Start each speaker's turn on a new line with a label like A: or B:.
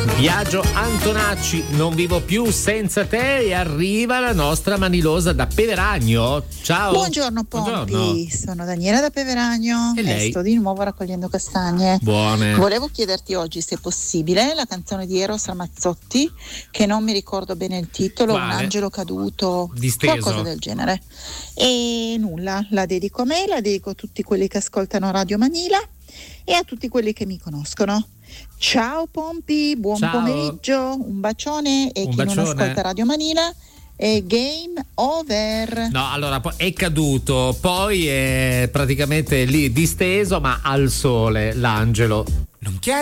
A: Biagio Antonacci, non vivo più senza te, e arriva la nostra Manilosa da Peveragno. Ciao.
B: Buongiorno Pompi,
A: Buongiorno.
B: sono Daniela da Peveragno
A: E lei?
B: e sto di nuovo raccogliendo castagne.
A: Buone.
B: Volevo chiederti oggi, se possibile, la canzone di Eros Ramazzotti, che non mi ricordo bene il titolo,
A: Quale?
B: Un angelo caduto,
A: Disteso.
B: qualcosa del genere. E nulla, la dedico a me, la dedico a tutti quelli che ascoltano Radio Manila e a tutti quelli che mi conoscono. Ciao Pompi, buon
A: Ciao.
B: pomeriggio, un bacione, e
A: Un
B: chi
A: bacione.
B: non ascolta Radio Manila è game over.
A: No, allora è caduto, poi è praticamente lì disteso, ma al sole l'angelo. Non chiede